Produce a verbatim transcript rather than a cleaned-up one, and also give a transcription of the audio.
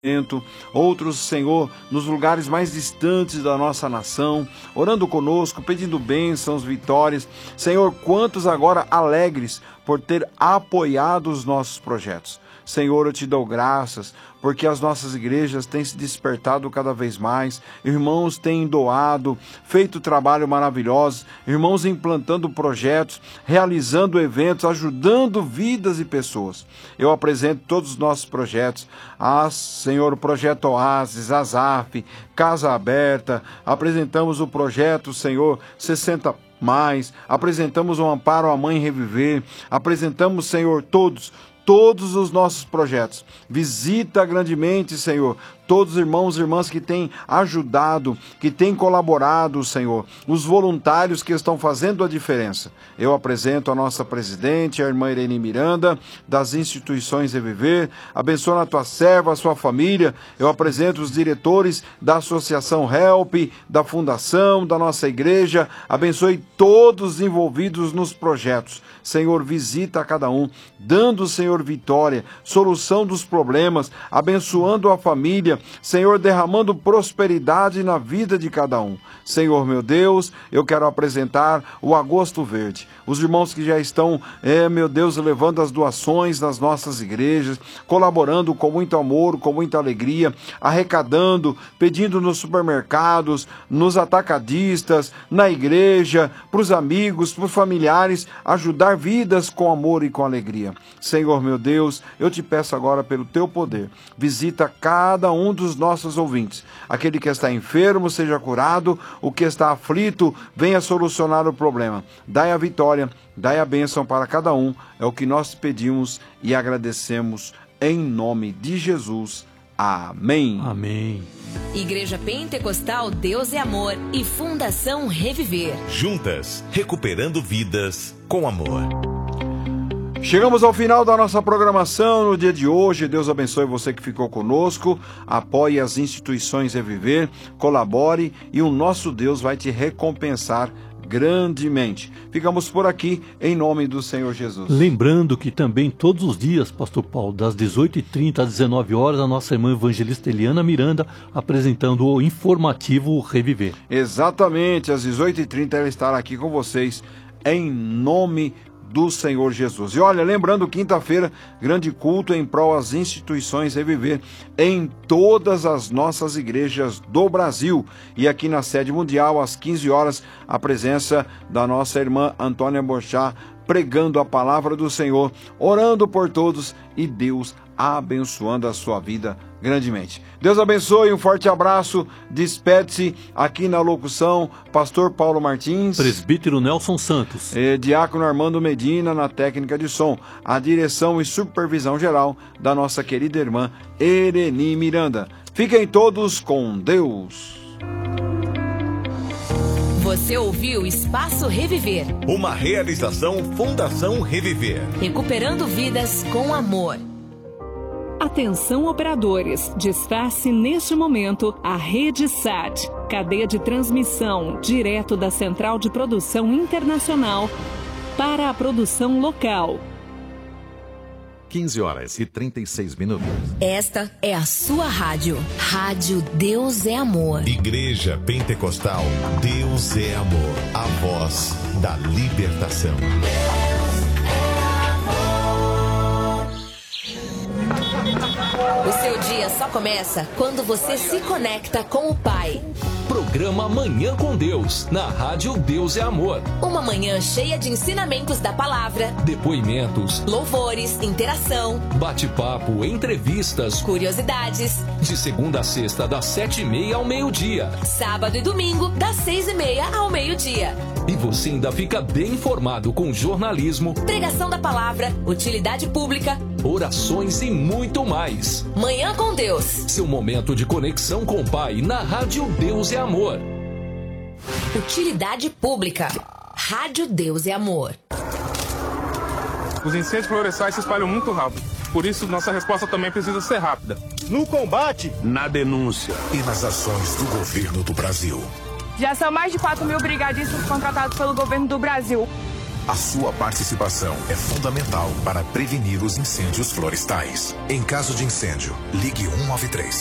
outros, Senhor, nos lugares mais distantes da nossa nação, orando conosco, pedindo bênçãos, vitórias. Senhor, quantos agora alegres por ter apoiado os nossos projetos. Senhor, eu te dou graças, porque as nossas igrejas têm se despertado cada vez mais, irmãos têm doado, feito trabalho maravilhoso, irmãos implantando projetos, realizando eventos, ajudando vidas e pessoas. Eu apresento todos os nossos projetos, ah, Senhor, o Projeto Oásis, Azaf, Casa Aberta, apresentamos o projeto, Senhor, sessenta mais, apresentamos o Amparo à Mãe Reviver, apresentamos, Senhor, todos, todos os nossos projetos. Visita grandemente, Senhor, todos os irmãos e irmãs que têm ajudado, que têm colaborado, Senhor, os voluntários que estão fazendo a diferença. Eu apresento a nossa presidente, a irmã Irene Miranda, das instituições Reviver, abençoa a tua serva, a sua família. Eu apresento os diretores da Associação Help, da Fundação, da nossa igreja, abençoe todos os envolvidos nos projetos. Senhor, visita a cada um, dando, Senhor, vitória, solução dos problemas, abençoando a família, Senhor, derramando prosperidade na vida de cada um. Senhor, meu Deus, eu quero apresentar o Agosto Verde. Os irmãos que já estão, é, meu Deus, levando as doações nas nossas igrejas, colaborando com muito amor, com muita alegria, arrecadando, pedindo nos supermercados, nos atacadistas, na igreja, para os amigos, para os familiares, ajudar vidas com amor e com alegria. Senhor, meu Deus, eu te peço agora pelo teu poder, visita cada um dos nossos ouvintes. Aquele que está enfermo, seja curado. O que está aflito, venha solucionar o problema. Dai a vitória, dai a bênção para cada um. É o que nós pedimos e agradecemos em nome de Jesus. Amém. Amém. Igreja Pentecostal Deus é Amor e Fundação Reviver. Juntas, recuperando vidas com amor. Chegamos ao final da nossa programação no dia de hoje. Deus abençoe você que ficou conosco. Apoie as instituições Reviver, colabore e o nosso Deus vai te recompensar grandemente. Ficamos por aqui em nome do Senhor Jesus. Lembrando que também todos os dias, Pastor Paulo, das dezoito e trinta às dezenove horas, a nossa irmã evangelista Eliana Miranda apresentando o informativo Reviver. Exatamente, às dezoito e trinta ela estará aqui com vocês em nome do Senhor Jesus. E olha, lembrando, quinta-feira, grande culto em prol às instituições Reviver em todas as nossas igrejas do Brasil. E aqui na sede mundial, às quinze horas, a presença da nossa irmã Antônia Borchá, pregando a palavra do Senhor, orando por todos e Deus abençoando a sua vida grandemente. Deus abençoe, um forte abraço, despede-se aqui na locução, pastor Paulo Martins, presbítero Nelson Santos, e diácono Armando Medina na técnica de som, a direção e supervisão geral da nossa querida irmã Irene Miranda. Fiquem todos com Deus. Você ouviu Espaço Reviver, uma realização Fundação Reviver, recuperando vidas com amor. Atenção operadores, despace neste momento a Rede Sat, cadeia de transmissão direto da Central de Produção Internacional para a produção local. quinze horas e trinta e seis minutos. Esta é a sua rádio. Rádio Deus é Amor. Igreja Pentecostal Deus é Amor. A voz da libertação. O seu dia só começa quando você se conecta com o Pai. Programa Manhã com Deus, na Rádio Deus é Amor. Uma manhã cheia de ensinamentos da palavra, depoimentos, louvores, interação, bate-papo, entrevistas, curiosidades. De segunda a sexta, das sete e meia ao meio-dia. Sábado e domingo, das seis e meia ao meio-dia. E você ainda fica bem informado com jornalismo, pregação da palavra, utilidade pública, orações e muito mais. Manhã com Deus. Seu momento de conexão com o Pai na Rádio Deus é Amor. Utilidade pública. Rádio Deus é Amor. Os incêndios florestais se espalham muito rápido. Por isso, nossa resposta também precisa ser rápida. No combate, na denúncia e nas ações do governo do Brasil. Já são mais de quatro mil brigadistas contratados pelo governo do Brasil. A sua participação é fundamental para prevenir os incêndios florestais. Em caso de incêndio, ligue um nove três.